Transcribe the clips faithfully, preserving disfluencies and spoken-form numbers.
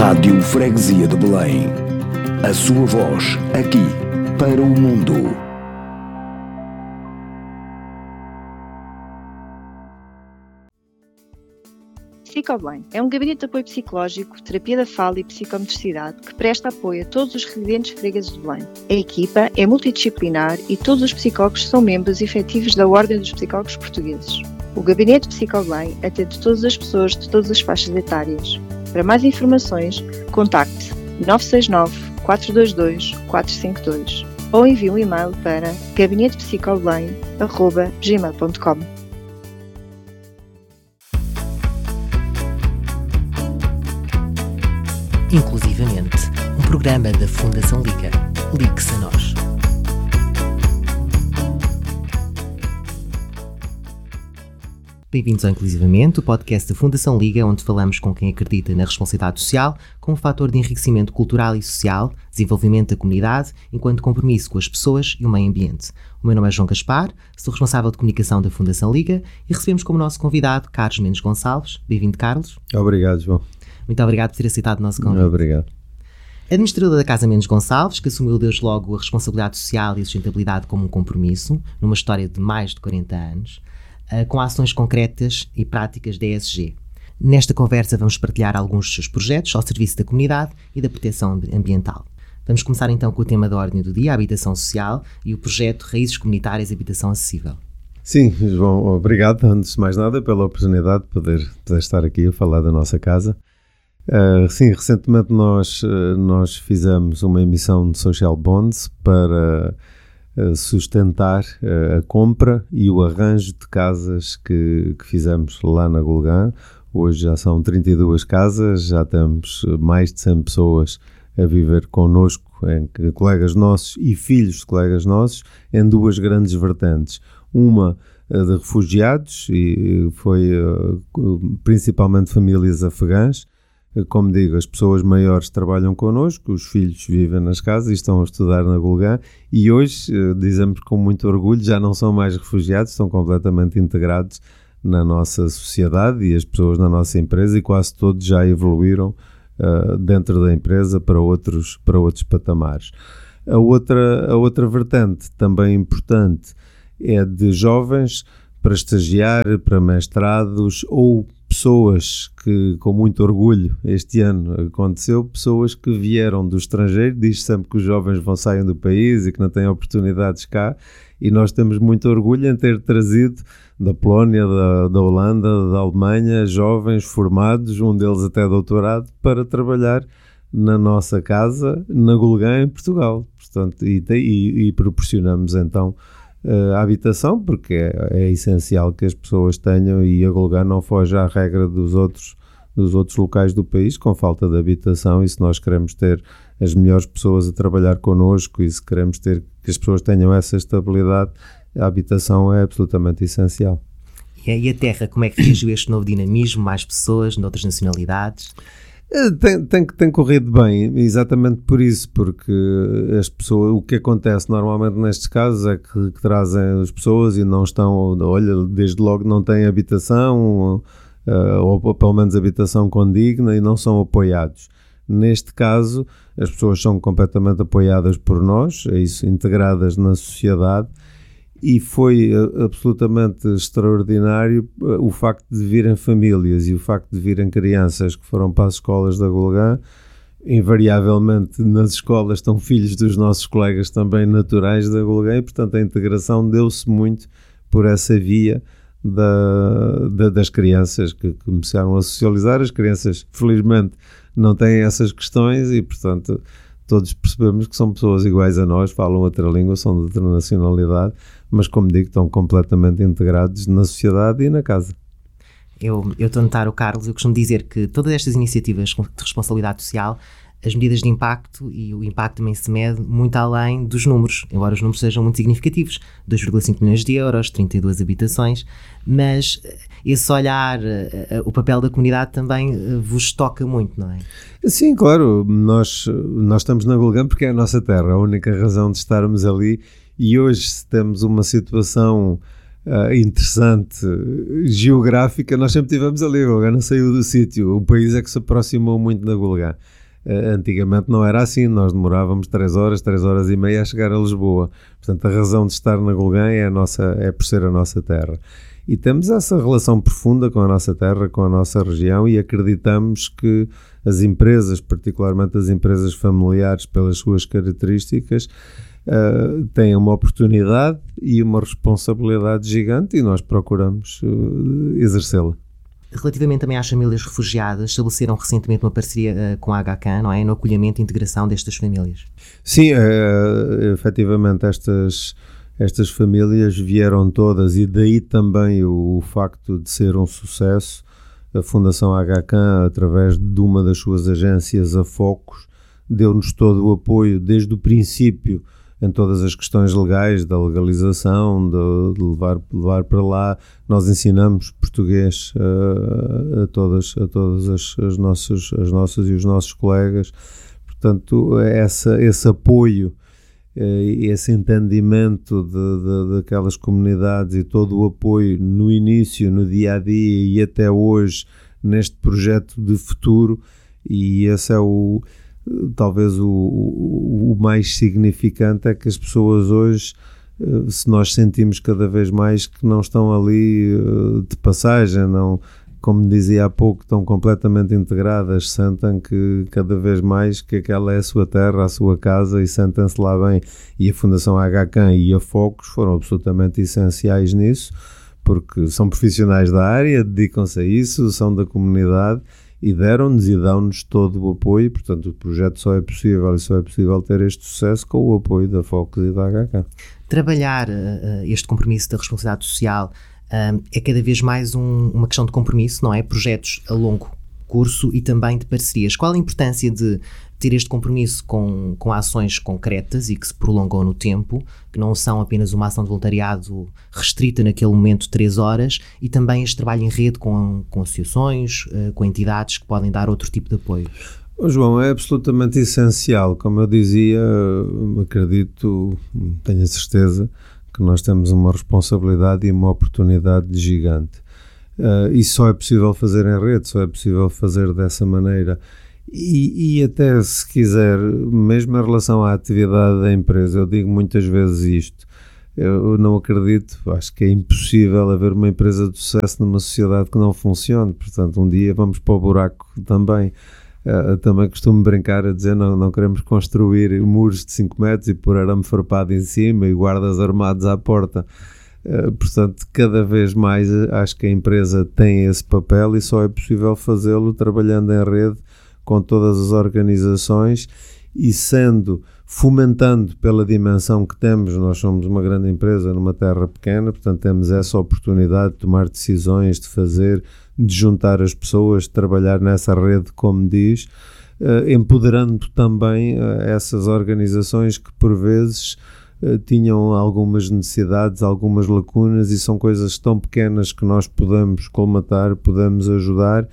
Rádio Freguesia de Belém. A sua voz, aqui, para o mundo. Psicobelém é um gabinete de apoio psicológico, terapia da fala e psicomotricidade que presta apoio a todos os residentes fregueses de Belém. A equipa é multidisciplinar e todos os psicólogos são membros efetivos da Ordem dos Psicólogos Portugueses. O Gabinete Psicobelém atende todas as pessoas de todas as faixas etárias. Para mais informações, contacte nove seis nove, quatro dois dois, quatro cinco dois ou envie um e-mail para gabinete psicobelém arroba gmail ponto com. Inclusivamente, um programa da Fundação Liga. Ligue-se a nós. Bem-vindos ao Inclusivamente, o podcast da Fundação Liga, onde falamos com quem acredita na responsabilidade social como fator de enriquecimento cultural e social, desenvolvimento da comunidade, enquanto compromisso com as pessoas e o meio ambiente. O meu nome é João Gaspar, sou responsável de comunicação da Fundação Liga e recebemos como nosso convidado Carlos Mendes Gonçalves. Bem-vindo, Carlos. Obrigado, João. Muito obrigado por ter aceitado o nosso convite. Obrigado. Administrador da Casa Mendes Gonçalves, que assumiu desde logo a responsabilidade social e a sustentabilidade como um compromisso, numa história de mais de quarenta anos, com ações concretas e práticas da E S G. Nesta conversa vamos partilhar alguns dos seus projetos ao serviço da comunidade e da proteção ambiental. Vamos começar então com o tema da ordem do dia, a habitação social e o projeto Raízes Comunitárias e Habitação Acessível. Sim, João, obrigado, antes de mais nada, pela oportunidade de poder, poder estar aqui a falar da nossa casa. Uh, sim, recentemente nós, uh, nós fizemos uma emissão de social bonds para uh, sustentar uh, a compra e o arranjo de casas que, que fizemos lá na Golgã. Hoje já são trinta e duas casas, já temos mais de cem pessoas a viver connosco, em, colegas nossos e filhos de colegas nossos, em duas grandes vertentes. Uma uh, de refugiados, e foi uh, principalmente famílias afegãs. Como digo, as pessoas maiores trabalham connosco, os filhos vivem nas casas e estão a estudar na Golgã, e hoje, dizemos com muito orgulho, já não são mais refugiados, estão completamente integrados na nossa sociedade e as pessoas na nossa empresa, e quase todos já evoluíram uh, dentro da empresa para outros, para outros patamares. A outra, a outra vertente também importante é de jovens para estagiar, para mestrados ou pessoas que, com muito orgulho, este ano aconteceu, pessoas que vieram do estrangeiro. Diz sempre que os jovens vão sair do país e que não têm oportunidades cá, e nós temos muito orgulho em ter trazido da Polónia, da, da Holanda, da Alemanha, jovens formados, um deles até doutorado, para trabalhar na nossa casa, na Golgã, em Portugal. Portanto, e, e, e proporcionamos então a habitação, porque é, é essencial que as pessoas tenham, e a Golgã não foge à regra dos outros, dos outros locais do país com falta de habitação. E se nós queremos ter as melhores pessoas a trabalhar connosco e se queremos ter que as pessoas tenham essa estabilidade, a habitação é absolutamente essencial. E a terra, como é que reagiu a este novo dinamismo, mais pessoas, noutras nacionalidades? Tem, tem, tem corrido bem, exatamente por isso, porque as pessoas, o que acontece normalmente nestes casos é que, que trazem as pessoas e não estão, olha, desde logo não têm habitação, ou, ou, ou pelo menos habitação condigna, e não são apoiados. Neste caso, as pessoas são completamente apoiadas por nós, é isso, integradas na sociedade. E foi absolutamente extraordinário o facto de virem famílias e o facto de virem crianças que foram para as escolas da Golgã. Invariavelmente nas escolas estão filhos dos nossos colegas também naturais da Golgã, e portanto a integração deu-se muito por essa via da, da, das crianças que começaram a socializar. As crianças felizmente não têm essas questões e portanto todos percebemos que são pessoas iguais a nós, falam outra língua, são de outra nacionalidade, mas como digo, estão completamente integrados na sociedade e na casa. Eu, eu estou a notar, o Carlos, eu costumo dizer que todas estas iniciativas de responsabilidade social, as medidas de impacto e o impacto também se mede muito além dos números, embora os números sejam muito significativos, dois vírgula cinco milhões de euros, trinta e duas habitações, mas esse olhar, o papel da comunidade também vos toca muito, não é? Sim, claro, nós, nós estamos na Golgã porque é a nossa terra, a única razão de estarmos ali, e hoje temos uma situação uh, interessante, geográfica, nós sempre estivemos ali. Golgã não saiu do sítio. O país é que se aproximou muito da Golgã. Uh, antigamente não era assim, nós demorávamos três horas, três horas e meia a chegar a Lisboa. Portanto, a razão de estar na Golgã é, a nossa, é por ser a nossa terra. E temos essa relação profunda com a nossa terra, com a nossa região, e acreditamos que as empresas, particularmente as empresas familiares, pelas suas características, uh, têm uma oportunidade e uma responsabilidade gigante, e nós procuramos uh, exercê-la. Relativamente também às famílias refugiadas, estabeleceram recentemente uma parceria uh, com a Aga Khan, não é? No acolhimento e integração destas famílias. Sim, uh, efetivamente estas, estas famílias vieram todas, e daí também o, o facto de ser um sucesso. A Fundação Aga Khan, através de uma das suas agências, a Focus, deu-nos todo o apoio desde o princípio em todas as questões legais, da legalização, de, de levar, levar para lá. Nós ensinamos português uh, a todas, a todas as, as, nossas, as nossas e os nossos colegas. Portanto, essa, esse apoio, uh, esse entendimento de, de, daquelas comunidades e todo o apoio no início, no dia-a-dia e até hoje, neste projeto de futuro, e esse é o... Talvez o, o, o mais significante é que as pessoas hoje, se nós sentimos cada vez mais que não estão ali de passagem, não, como dizia há pouco, estão completamente integradas, sentem que cada vez mais que aquela é a sua terra, a sua casa, e sentem-se lá bem. E a Fundação Aga Khan e a Focus foram absolutamente essenciais nisso, porque são profissionais da área, dedicam-se a isso, são da comunidade, e deram-nos e dão-nos todo o apoio. Portanto, o projeto só é possível e só é possível ter este sucesso com o apoio da Focus e da Aga Khan. Trabalhar uh, este compromisso da responsabilidade social uh, é cada vez mais um, uma questão de compromisso, não é? Projetos a longo curso e também de parcerias. Qual a importância de ter este compromisso com, com ações concretas e que se prolongam no tempo, que não são apenas uma ação de voluntariado restrita naquele momento de três horas, e também este trabalho em rede com, com associações, com entidades que podem dar outro tipo de apoio? Oh, João, é absolutamente essencial. Como eu dizia, acredito, tenho a certeza que nós temos uma responsabilidade e uma oportunidade gigante. Uh, e só é possível fazer em rede, só é possível fazer dessa maneira. E, e até, se quiser, mesmo em relação à atividade da empresa, eu digo muitas vezes isto: eu não acredito, acho que é impossível haver uma empresa de sucesso numa sociedade que não funcione. Portanto, um dia vamos para o buraco também. Uh, também costumo brincar a dizer: não, não queremos construir muros de cinco metros e pôr arame farpado em cima e guardas armados à porta. Uh, portanto, cada vez mais acho que a empresa tem esse papel, e só é possível fazê-lo trabalhando em rede com todas as organizações e sendo, fomentando pela dimensão que temos. Nós somos uma grande empresa numa terra pequena, portanto temos essa oportunidade de tomar decisões, de fazer, de juntar as pessoas, de trabalhar nessa rede, como diz, uh, empoderando também uh, essas organizações que por vezes tinham algumas necessidades, algumas lacunas, e são coisas tão pequenas que nós podemos colmatar, podemos ajudar,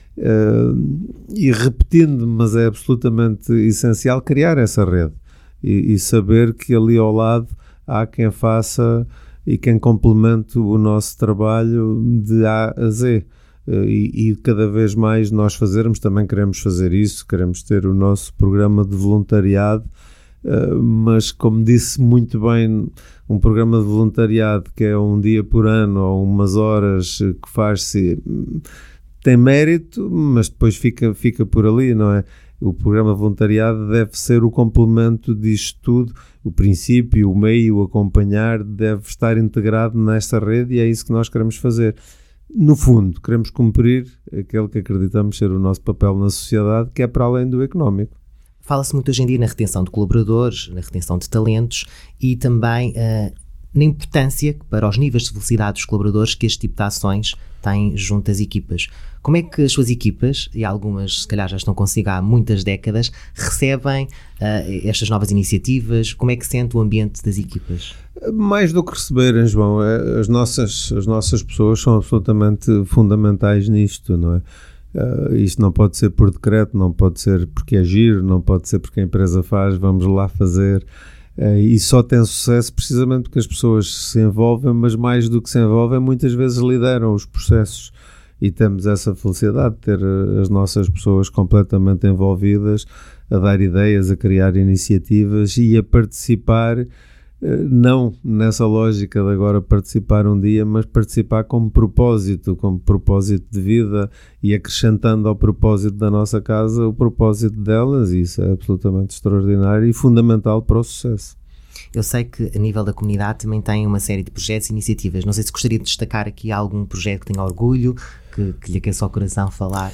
uh, e repetindo, mas é absolutamente essencial criar essa rede e, e saber que ali ao lado há quem faça e quem complemente o nosso trabalho de A a Z. Uh, e, e cada vez mais nós fazermos, também queremos fazer isso, queremos ter o nosso programa de voluntariado. Uh, mas, como disse muito bem, um programa de voluntariado que é um dia por ano ou umas horas que faz-se, tem mérito, mas depois fica, fica por ali, não é? O programa de voluntariado deve ser o complemento disto tudo, o princípio, o meio, o acompanhar, deve estar integrado nesta rede, e é isso que nós queremos fazer. No fundo, queremos cumprir aquele que acreditamos ser o nosso papel na sociedade, que é para além do económico. Fala-se muito hoje em dia na retenção de colaboradores, na retenção de talentos e também uh, na importância para os níveis de felicidade dos colaboradores que este tipo de ações têm junto às equipas. Como é que as suas equipas, e algumas se calhar já estão consigo há muitas décadas, recebem uh, estas novas iniciativas? Como é que sente o ambiente das equipas? Mais do que receberem, João, as nossas, as nossas pessoas são absolutamente fundamentais nisto, não é? Uh, isto não pode ser por decreto, não pode ser porque é giro, não pode ser porque a empresa faz, vamos lá fazer. E só tem sucesso precisamente porque as pessoas se envolvem, mas mais do que se envolvem, muitas vezes lideram os processos. E temos essa felicidade de ter as nossas pessoas completamente envolvidas, a dar ideias, a criar iniciativas e a participar, não nessa lógica de agora participar um dia, mas participar como propósito, como propósito de vida e acrescentando ao propósito da nossa casa o propósito delas, e isso é absolutamente extraordinário e fundamental para o sucesso. Eu sei que a nível da comunidade também tem uma série de projetos e iniciativas. Não sei se gostaria de destacar aqui algum projeto que tenha orgulho, que, que lhe aqueça ao coração falar.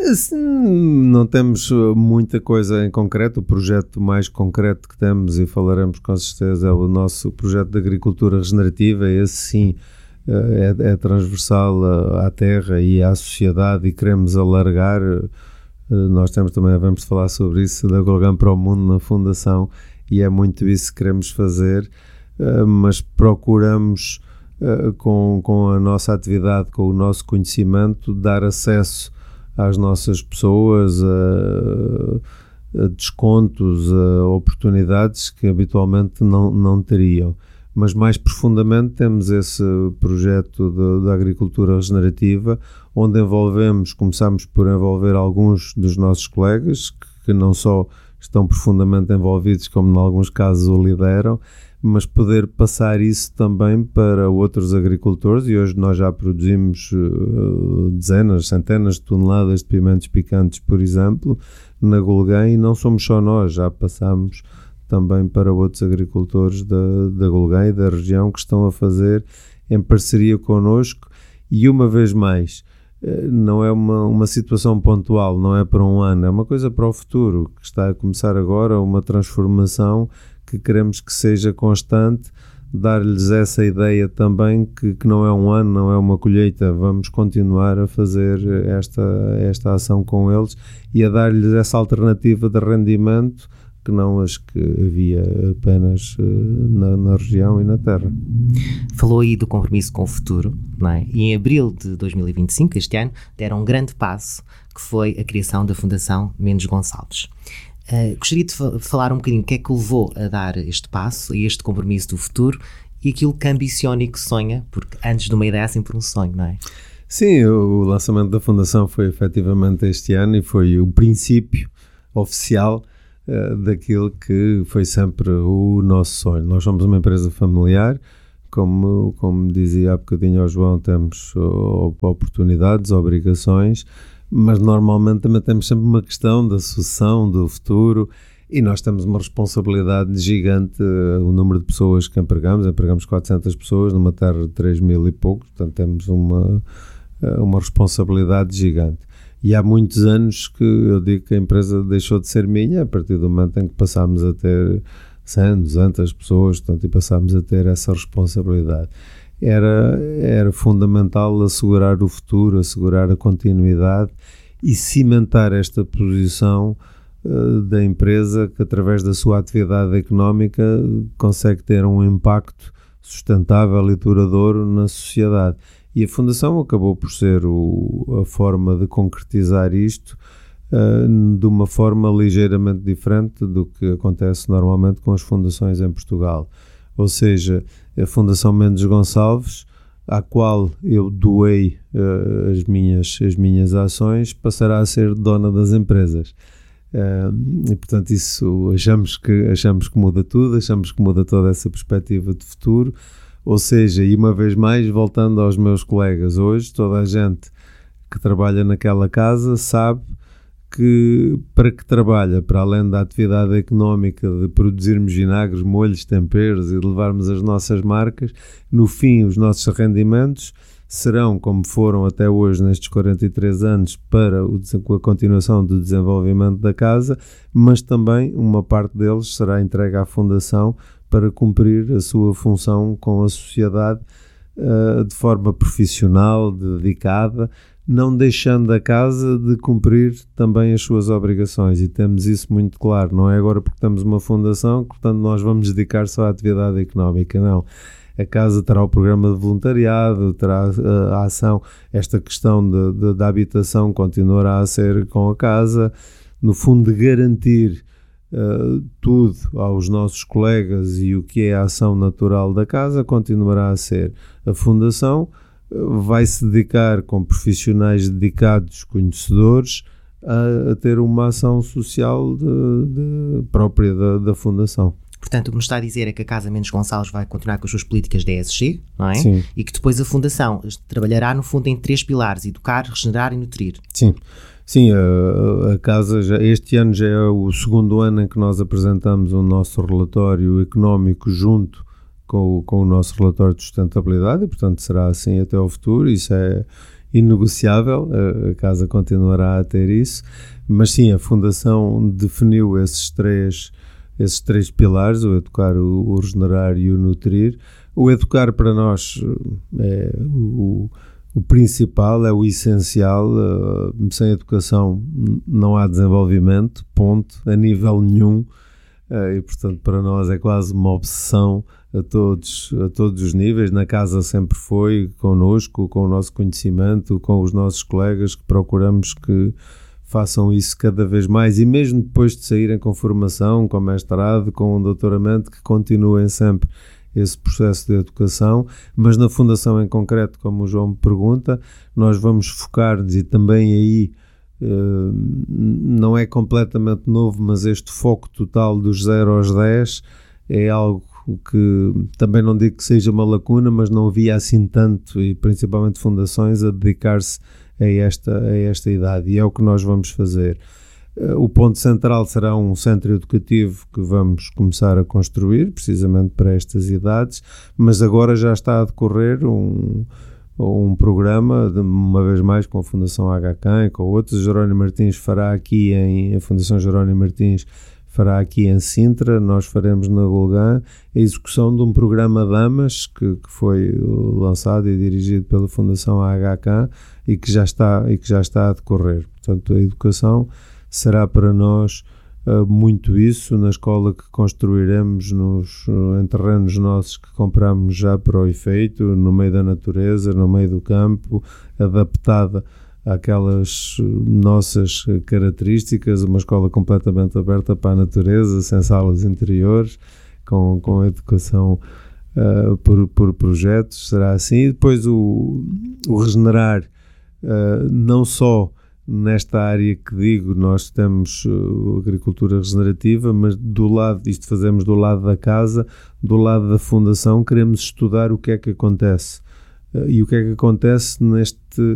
Não temos muita coisa em concreto. O projeto mais concreto que temos, e falaremos com certeza, é o nosso projeto de agricultura regenerativa. Esse sim é, é transversal à terra e à sociedade e queremos alargar. Nós temos também, vamos falar sobre isso, da Golgan para o Mundo na Fundação, e é muito isso que queremos fazer, mas procuramos, com, com a nossa atividade, com o nosso conhecimento, dar acesso às nossas pessoas a, a descontos, a oportunidades que habitualmente não, não teriam. Mas mais profundamente temos esse projeto da agricultura regenerativa, onde envolvemos, começamos por envolver alguns dos nossos colegas, que, que não só estão profundamente envolvidos, como em alguns casos o lideram, mas poder passar isso também para outros agricultores, e hoje nós já produzimos uh, dezenas, centenas de toneladas de pimentos picantes, por exemplo, na Golgan, e não somos só nós, já passamos também para outros agricultores da, da Golgan e da região que estão a fazer em parceria connosco, e uma vez mais, não é uma, uma situação pontual, não é para um ano, é uma coisa para o futuro, que está a começar agora, uma transformação que queremos que seja constante, dar-lhes essa ideia também que, que não é um ano, não é uma colheita, vamos continuar a fazer esta, esta ação com eles e a dar-lhes essa alternativa de rendimento que não as que havia apenas na, na região e na terra. Falou aí do compromisso com o futuro, não é? E em abril de dois mil e vinte e cinco, este ano, deram um grande passo, que foi a criação da Fundação Mendes Gonçalves. Uh, gostaria de fa- falar um bocadinho o que é que o levou a dar este passo, a este compromisso do futuro e aquilo que ambiciona e que sonha, porque antes de uma ideia há sempre um sonho, não é? Sim, o lançamento da Fundação foi efetivamente este ano e foi o princípio oficial uh, daquilo que foi sempre o nosso sonho. Nós somos uma empresa familiar, como, como dizia há bocadinho ao João, temos uh, oportunidades, obrigações, mas normalmente também temos sempre uma questão da sucessão, do futuro, e nós temos uma responsabilidade gigante, uh, o número de pessoas que empregamos, empregamos quatrocentas pessoas numa terra de três mil e poucos, portanto temos uma, uh, uma responsabilidade gigante. E há muitos anos que eu digo que a empresa deixou de ser minha, a partir do momento em que passámos a ter cem, duzentas pessoas, portanto, e passámos a ter essa responsabilidade. Era, era fundamental assegurar o futuro, assegurar a continuidade e cimentar esta posição uh, da empresa que, através da sua atividade económica, consegue ter um impacto sustentável e duradouro na sociedade. E a Fundação acabou por ser o, a forma de concretizar isto uh, de uma forma ligeiramente diferente do que acontece normalmente com as fundações em Portugal. Ou seja, a Fundação Mendes Gonçalves, à qual eu doei uh, as, minhas, as minhas ações, passará a ser dona das empresas. Uh, e, portanto, isso achamos que, achamos que muda tudo, achamos que muda toda essa perspectiva de futuro. Ou seja, e uma vez mais, voltando aos meus colegas, hoje toda a gente que trabalha naquela casa sabe que para que trabalha, para além da atividade económica de produzirmos vinagres, molhos, temperos e de levarmos as nossas marcas, no fim os nossos rendimentos serão, como foram até hoje nestes quarenta e três anos, para o, a continuação do desenvolvimento da casa, mas também uma parte deles será entregue à Fundação para cumprir a sua função com a sociedade uh, de forma profissional, dedicada, não deixando a casa de cumprir também as suas obrigações, e temos isso muito claro. Não é agora porque temos uma fundação que, portanto, nós vamos dedicar só à atividade económica, não. A casa terá o programa de voluntariado, terá uh, a ação, esta questão de, de, da habitação continuará a ser com a casa, no fundo de garantir uh, tudo aos nossos colegas e o que é a ação natural da casa continuará a ser. A Fundação uh, vai se dedicar com profissionais dedicados, conhecedores, a, a ter uma ação social de, de, própria da, da Fundação. Portanto, o que nos está a dizer é que a Casa Mendes Gonçalves vai continuar com as suas políticas de E S G, não é? Sim. E que depois a Fundação trabalhará, no fundo, em três pilares: educar, regenerar e nutrir. Sim, Sim, a, a Casa, já, este ano já é o segundo ano em que nós apresentamos o nosso relatório económico junto com o, com o nosso relatório de sustentabilidade e, portanto, será assim até ao futuro. Isso é inegociável, a, a Casa continuará a ter isso, mas sim, a Fundação definiu esses três esses três pilares, o educar, o, o regenerar e o nutrir. O educar para nós é o, o principal, é o essencial. Uh, sem educação não há desenvolvimento, ponto, a nível nenhum, uh, e portanto para nós é quase uma obsessão a todos, a todos os níveis. Na casa sempre foi, connosco, com o nosso conhecimento, com os nossos colegas, que procuramos que façam isso cada vez mais, e mesmo depois de saírem com formação, com mestrado, com um doutoramento, que continuem sempre esse processo de educação. Mas na Fundação em concreto, como o João me pergunta, nós vamos focar-nos, e também aí uh, não é completamente novo, mas este foco total dos zero aos dez é algo que também não digo que seja uma lacuna, mas não havia assim tanto, e principalmente fundações, a dedicar-se a esta, a esta idade, e é o que nós vamos fazer. O ponto central será um centro educativo que vamos começar a construir, precisamente para estas idades, mas agora já está a decorrer um, um programa, de, uma vez mais, com a Fundação H C A M e com outros. A Jerónimo Martins fará aqui, em, a Fundação Jerónimo Martins fará aqui em Sintra, nós faremos na Golgã a execução de um programa de AMAS que, que foi lançado e dirigido pela Fundação H C A M e que já está, e que já está a decorrer. Portanto, a educação será para nós uh, muito isso, na escola que construiremos nos, em terrenos nossos que compramos já para o efeito, no meio da natureza, no meio do campo, adaptada àquelas nossas características, uma escola completamente aberta para a natureza, sem salas interiores, com, com educação uh, por, por projetos, será assim. E depois o, o regenerar, uh, não só nesta área que digo, nós temos uh, agricultura regenerativa, mas do lado, isto fazemos do lado da casa, do lado da Fundação, queremos estudar o que é que acontece. Uh, e o que é que acontece neste